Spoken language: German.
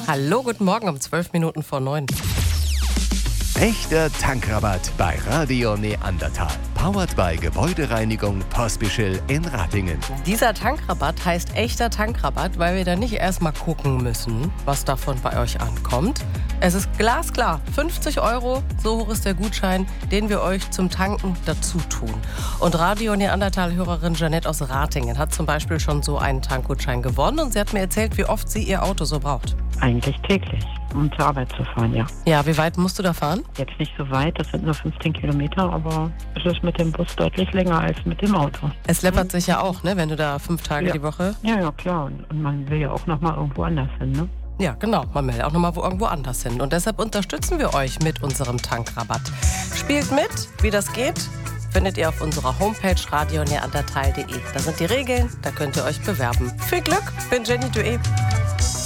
Hallo, guten Morgen um 12 Minuten vor 9. Echter Tankrabatt bei Radio Neandertal. Powered by Gebäudereinigung Pospischl in Ratingen. Dieser Tankrabatt heißt echter Tankrabatt, weil wir da nicht erstmal gucken müssen, was davon bei euch ankommt. Es ist glasklar, 50 €, so hoch ist der Gutschein, den wir euch zum Tanken dazu tun. Und Radio Neandertal-Hörerin Jeanette aus Ratingen hat zum Beispiel schon so einen Tankgutschein gewonnen und sie hat mir erzählt, wie oft sie ihr Auto so braucht. Eigentlich täglich, um zur Arbeit zu fahren, ja. Ja, wie weit musst du da fahren? Jetzt nicht so weit, das sind nur 15 Kilometer, aber es ist mit dem Bus deutlich länger als mit dem Auto. Es läppert sich ja auch, ne, wenn du da 5 Tage die Woche... Ja, klar. Und man will ja auch noch mal irgendwo anders hin, ne? Ja, genau. Man will ja auch nochmal irgendwo anders hin. Und deshalb unterstützen wir euch mit unserem Tankrabatt. Spielt mit, wie das geht, findet ihr auf unserer Homepage radioneandertal.de. Da sind die Regeln, da könnt ihr euch bewerben. Viel Glück, bin Jenny Duet.